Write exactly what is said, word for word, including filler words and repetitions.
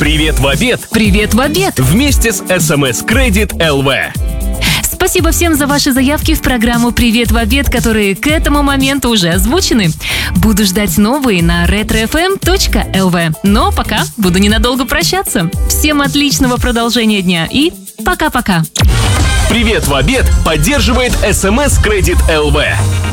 Привет в обед! Привет в обед! Вместе с эс эм эс Credit эл ви. Спасибо всем за ваши заявки в программу «Привет в обед», которые к этому моменту уже озвучены. Буду ждать новые на ретро эф эм точка эл ви. Но пока буду ненадолго прощаться. Всем отличного продолжения дня и пока-пока. Привет в обед поддерживает эс эм эс Credit эл ви.